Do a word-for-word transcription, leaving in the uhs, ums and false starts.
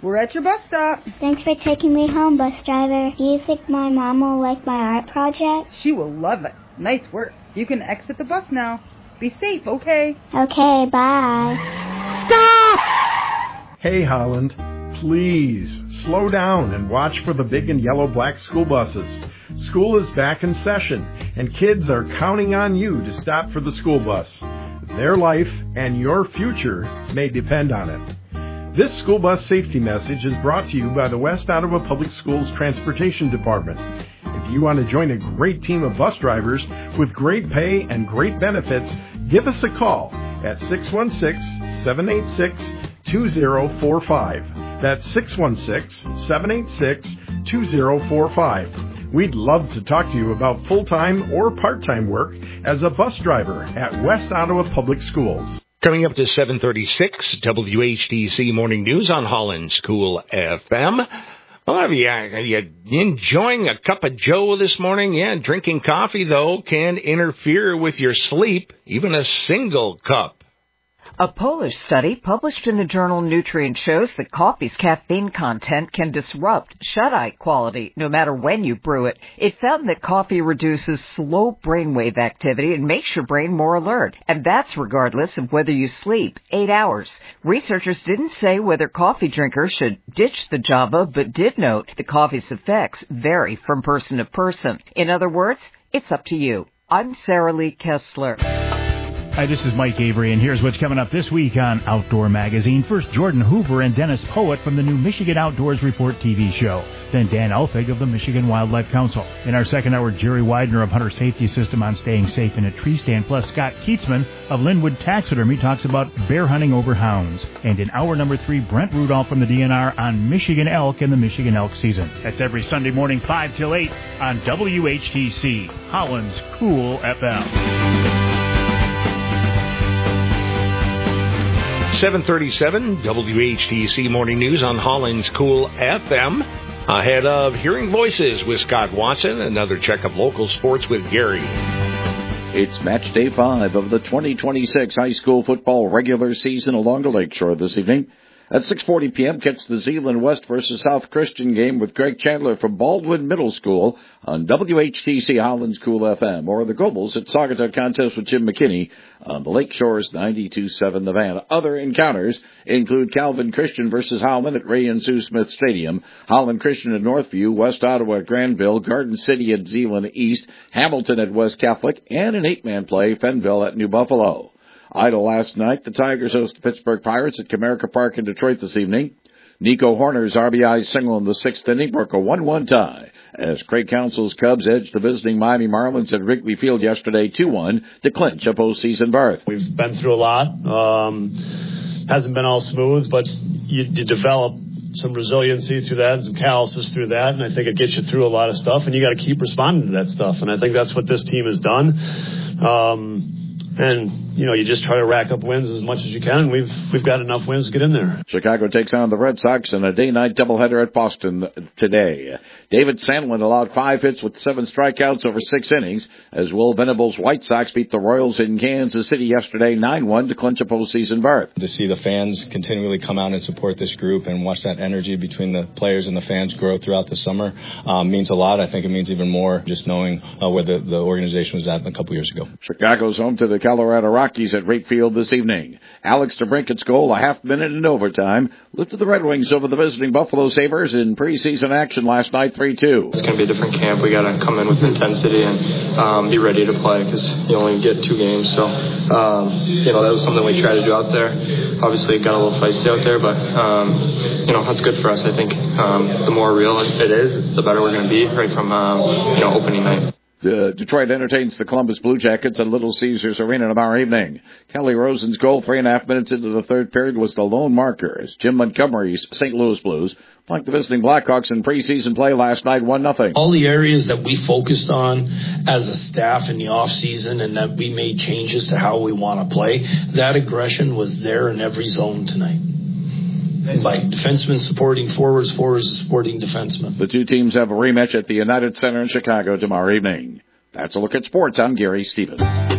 We're at your bus stop. Thanks for taking me home, bus driver. Do you think my mom will like my art project? She will love it. Nice work. You can exit the bus now. Be safe, okay? Okay, bye. Stop! Hey, Holland. Please, slow down and watch for the big and yellow-black school buses. School is back in session, and kids are counting on you to stop for the school bus. Their life and your future may depend on it. This school bus safety message is brought to you by the West Ottawa Public Schools Transportation Department. If you want to join a great team of bus drivers with great pay and great benefits, give us a call at six one six, seven eight six, two zero four five. That's six one six, seven eight six, two zero four five. We'd love to talk to you about full-time or part-time work as a bus driver at West Ottawa Public Schools. Coming up to seven thirty-six, W H T C Morning News on Holland's Cool F M. Well, are you, are you enjoying a cup of joe this morning? Yeah, drinking coffee, though, can interfere with your sleep, even a single cup. A Polish study published in the journal Nutrient shows that coffee's caffeine content can disrupt shut-eye quality no matter when you brew it. It found that coffee reduces slow brainwave activity and makes your brain more alert, and that's regardless of whether you sleep eight hours. Researchers didn't say whether coffee drinkers should ditch the Java, but did note that coffee's effects vary from person to person. In other words, it's up to you. I'm Sarah Lee Kessler. Hi, this is Mike Avery, and here's what's coming up this week on Outdoor Magazine. First, Jordan Hoover and Dennis Poet from the new Michigan Outdoors Report T V show. Then Dan Elfig of the Michigan Wildlife Council. In our second hour, Jerry Widener of Hunter Safety System on staying safe in a tree stand. Plus, Scott Keatsman of Linwood Taxidermy talks about bear hunting over hounds. And in hour number three, Brent Rudolph from the D N R on Michigan elk and the Michigan elk season. That's every Sunday morning, five till eight on W H T C, Holland's Cool F M. seven thirty-seven, W H T C Morning News on Holland's Cool F M. Ahead of Hearing Voices with Scott Watson, another check of local sports with Gary. It's match day five of the twenty twenty-six high school football regular season along the Lakeshore this evening. At six forty p.m., catch the Zeeland West versus South Christian game with Greg Chandler from Baldwin Middle School on W H T C Holland's Cool F M, or the Gobles at Saugatuck Contest with Jim McKinney on the Lakeshore's ninety-two point seven The Van. Other encounters include Calvin Christian versus Howland at Ray and Sue Smith Stadium, Holland Christian at Northview, West Ottawa at Granville, Garden City at Zeeland East, Hamilton at West Catholic, and an eight-man play, Fenville at New Buffalo. Idle last night, the Tigers host the Pittsburgh Pirates at Comerica Park in Detroit this evening. Nico Horner's R B I single in the sixth inning broke a one one tie as Craig Counsell's Cubs edged the visiting Miami Marlins at Wrigley Field yesterday two one to clinch a postseason berth. We've been through a lot. Um, hasn't been all smooth, but you, you develop some resiliency through that and some calluses through that, and I think it gets you through a lot of stuff, and you got to keep responding to that stuff, and I think that's what this team has done. Um, And, you know, you just try to rack up wins as much as you can, and we've we've got enough wins to get in there. Chicago takes on the Red Sox in a day-night doubleheader at Boston today. David Sandlin allowed five hits with seven strikeouts over six innings as Will Venable's White Sox beat the Royals in Kansas City yesterday nine one to clinch a postseason berth. To see the fans continually come out and support this group and watch that energy between the players and the fans grow throughout the summer um, means a lot. I think it means even more just knowing uh, where the, the organization was at a couple years ago. Chicago's home to the Colorado Rockies at Rate Field this evening. Alex DeBrinket's goal, a half minute in overtime, lifted the Red Wings over the visiting Buffalo Sabres in preseason action last night three two. It's going to be a different camp. We got to come in with intensity and um, be ready to play because you only get two games. So, um, you know, that was something we tried to do out there. Obviously, it got a little feisty out there, but, um, you know, that's good for us. I think um, the more real it is, the better we're going to be right from, um, you know, opening night. The Detroit entertains the Columbus Blue Jackets at Little Caesars Arena tomorrow evening. Kelly Rosen's goal three and a half minutes into the third period was the lone marker as Jim Montgomery's Saint Louis Blues flanked the visiting Blackhawks in preseason play last night one nothing. All the areas that we focused on as a staff in the offseason and that we made changes to how we want to play, that aggression was there in every zone tonight. Like defensemen supporting forwards, forwards supporting defensemen. The two teams have a rematch at the United Center in Chicago tomorrow evening. That's a look at sports. I'm Gary Stevens.